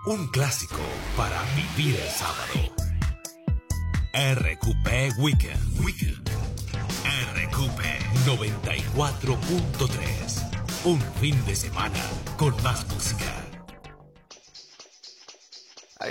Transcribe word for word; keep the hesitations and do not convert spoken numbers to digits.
Un clásico para vivir el sábado. R Q P Weekend. Weekend. R Q P noventa y cuatro punto tres. Un fin de semana con más música.